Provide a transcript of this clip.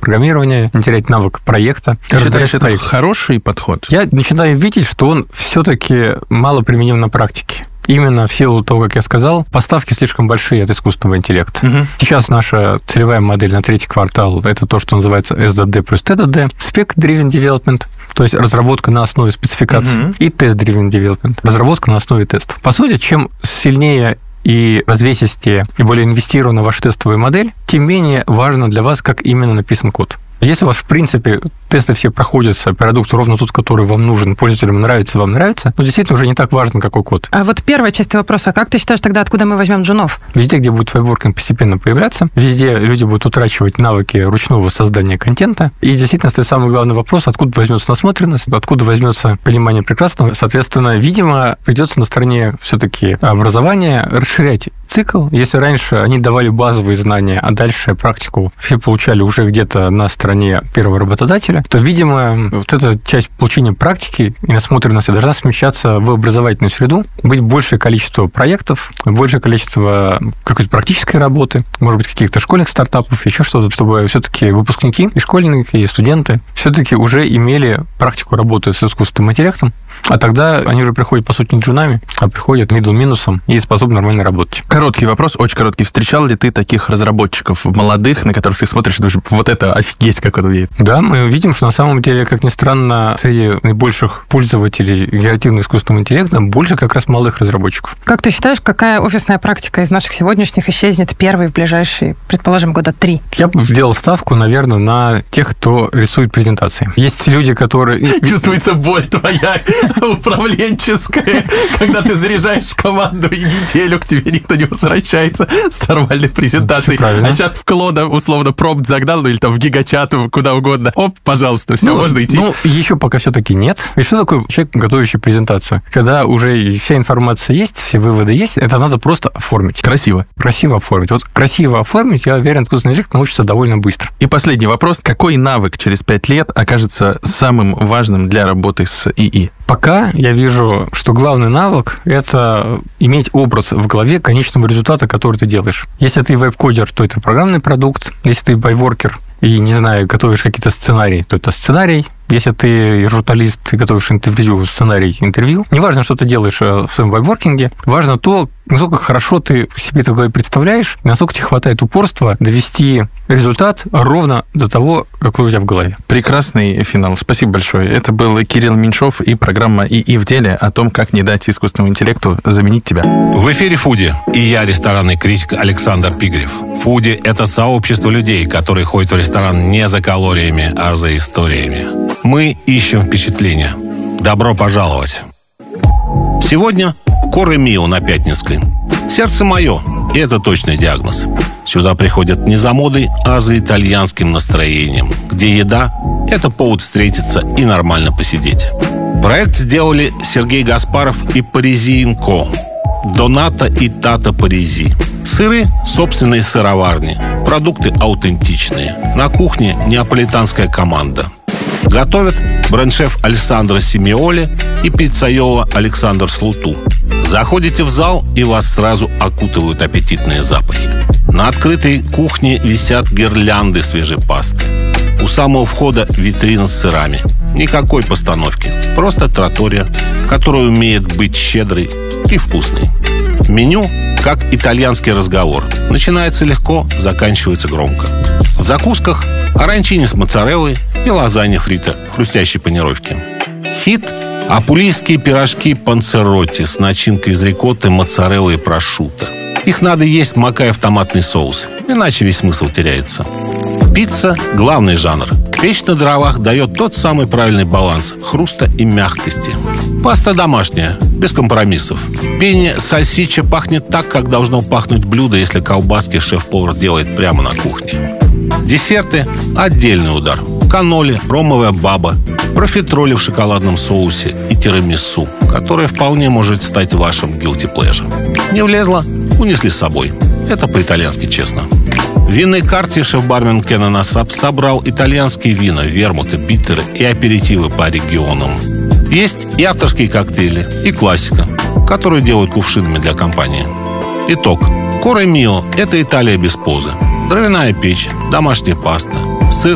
программирования, не терять навык проекта. Ты считаешь, это хороший подход? Я начинаю видеть, что он все-таки мало применим на практике. Именно в силу того, как я сказал, поставки слишком большие от искусственного интеллекта. Сейчас наша целевая модель на третий квартал – это то, что называется SDD плюс TDD, Spec-Driven Development, то есть разработка на основе спецификаций, и Test-Driven Development, разработка на основе тестов. По сути, чем сильнее и развесистее, и более инвестирована ваша тестовая модель, тем менее важно для вас, как именно написан код. Если у вас, в принципе, тесты все проходятся, продукт ровно тот, который вам нужен, пользователям нравится, вам нравится, но действительно уже не так важно, какой код. А вот первая часть вопроса, как ты считаешь тогда, откуда мы возьмем джунов? Везде, где будет веб-воркинг постепенно появляться, везде люди будут утрачивать навыки ручного создания контента. И действительно стоит самый главный вопрос, откуда возьмется насмотренность, откуда возьмется понимание прекрасного. Соответственно, видимо, придется на стороне все-таки образования расширять цикл. Если раньше они давали базовые знания, а дальше практику все получали уже где-то на стороне первого работодателя, то, видимо, вот эта часть получения практики и насмотренности должна смещаться в образовательную среду, быть большее количество проектов, большее количество какой-то практической работы, может быть, каких-то школьных стартапов, еще что-то, чтобы все-таки выпускники, и школьники, и студенты все-таки уже имели практику работы с искусственным интеллектом, а тогда они уже приходят, по сути, не джунами, а приходят middle-минусом и способны нормально работать. Короткий вопрос, очень короткий. Встречал ли ты таких разработчиков молодых, на которых ты смотришь и думаешь, вот это офигеть, как это умеет? Да, мы видим, что на самом деле, как ни странно, среди наибольших пользователей генеративного искусственного интеллекта больше как раз молодых разработчиков. Как ты считаешь, какая офисная практика из наших сегодняшних исчезнет первой в ближайшие, предположим, года 3? Я бы сделал ставку, наверное, на тех, кто рисует презентации. Есть люди, которые... Чувствуется боль твоя управленческая, когда ты заряжаешь в команду, и неделю к тебе никто не возвращается с нормальной презентацией. А сейчас в Клода, условно, промпт загнал, или там в Гигачат, куда угодно. Оп, пожалуйста, все, можно идти. Ну, еще пока все-таки нет. И что такое человек, готовящий презентацию? Когда уже вся информация есть, все выводы есть, это надо просто оформить. Красиво. Красиво оформить. Вот красиво оформить, я уверен, искусственный интеллект научится довольно быстро. И последний вопрос. Какой навык через 5 лет окажется самым важным для работы с ИИ? Пока я вижу, что главный навык – это иметь образ в голове конечного результата, который ты делаешь. Если ты веб-кодер, то это программный продукт. Если ты байворкер и, не знаю, готовишь какие-то сценарии, то это сценарий. Если ты журналист и готовишь интервью, сценарий интервью, неважно, что ты делаешь в своем веб-воркинге, важно то, насколько хорошо ты себе это в голове представляешь, и насколько тебе хватает упорства довести результат ровно до того, какой у тебя в голове. Прекрасный финал. Спасибо большое. Это был Кирилл Меньшов и программа «ИИ в деле» о том, как не дать искусственному интеллекту заменить тебя. В эфире «Фуди» и я, ресторанный критик Александр Пигарев. «Фуди» — это сообщество людей, которые ходят в ресторан не за калориями, а за историями. Мы ищем впечатления. Добро пожаловать! Сегодня Коре Мио на Пятницкой. Сердце мое, и это точный диагноз. Сюда приходят не за модой, а за итальянским настроением, где еда – это повод встретиться и нормально посидеть. Проект сделали Сергей Гаспаров и Паризи & Ко. Доната и Тата Паризи. Сыры – собственные сыроварни. Продукты аутентичные. На кухне неаполитанская команда. Готовят бренд-шеф Алессандро Симеоли и пиццайола Александр Слуту. Заходите в зал, и вас сразу окутывают аппетитные запахи. На открытой кухне висят гирлянды свежей пасты. У самого входа витрина с сырами. Никакой постановки. Просто траттория, которая умеет быть щедрой и вкусной. Меню как итальянский разговор. Начинается легко, заканчивается громко. В закусках оранчини с моцареллой и лазанья фрита в хрустящей панировке. Хит – апулийские пирожки панцеротти с начинкой из рикотты, моцареллы и прошутто. Их надо есть, макая в томатный соус, иначе весь смысл теряется. Пицца – главный жанр. Печь на дровах дает тот самый правильный баланс хруста и мягкости. Паста домашняя, без компромиссов. Пенне сальсича пахнет так, как должно пахнуть блюдо, если колбаски шеф-повар делает прямо на кухне. Десерты – отдельный удар. Каноли, ромовая баба, профитроли в шоколадном соусе и тирамису, которое вполне может стать вашим guilty pleasure. Не влезло – унесли с собой. Это по-итальянски честно. В винной карте шеф-бармен Кеннон Асап собрал итальянские вина, вермуты, биттеры и аперитивы по регионам. Есть и авторские коктейли, и классика, которую делают кувшинами для компании. Итог. Коре Мио – это Италия без позы. Дровяная печь, домашняя паста, сыр